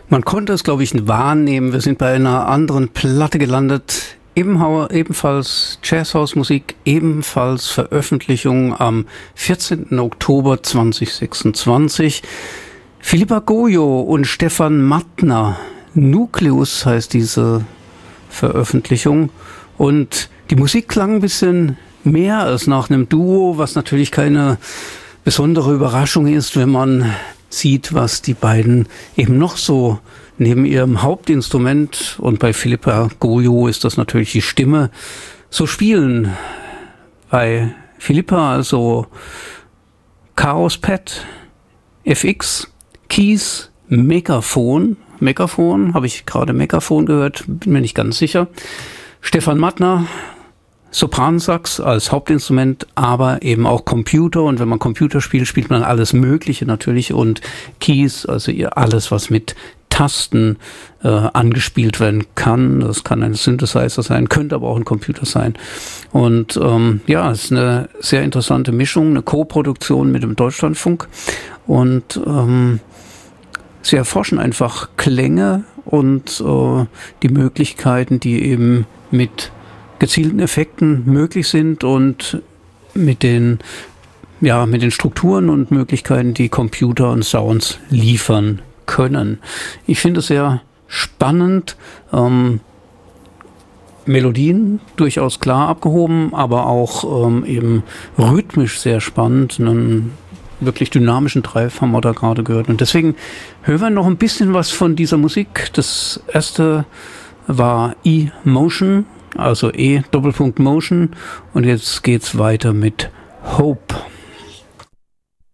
Man konnte es, glaube ich, wahrnehmen. Wir sind bei einer anderen Platte gelandet. Ebenfalls Jazzhausmusik, ebenfalls Veröffentlichung am 14. Oktober 2026. Philippa Gojo und Stefan Mattner. Nucleus heißt diese Veröffentlichung. Und die Musik klang ein bisschen mehr als nach einem Duo, was natürlich keine besondere Überraschung ist, wenn man sieht, was die beiden eben noch so neben ihrem Hauptinstrument, und bei Philippa Gojo ist das natürlich die Stimme, so spielen. Bei Philippa also Chaos Pad, FX, Keys, Megafon, habe ich gerade Megafon gehört, bin mir nicht ganz sicher. Stefan Mattner, Sopransax als Hauptinstrument, aber eben auch Computer, und wenn man Computer spielt, spielt man alles Mögliche natürlich, und Keys, also alles, was mit Tasten angespielt werden kann. Das kann ein Synthesizer sein, könnte aber auch ein Computer sein. Und ja, es ist eine sehr interessante Mischung, eine Co-Produktion mit dem Deutschlandfunk, und sie erforschen einfach Klänge und die Möglichkeiten, die eben mit gezielten Effekten möglich sind und mit den Strukturen und Möglichkeiten, die Computer und Sounds liefern können. Ich finde es sehr spannend. Melodien durchaus klar abgehoben, aber auch eben rhythmisch sehr spannend. Einen wirklich dynamischen Drive haben wir da gerade gehört. Und deswegen hören wir noch ein bisschen was von dieser Musik. Das erste war E-Motion, also E-Motion, und jetzt geht's weiter mit Hope.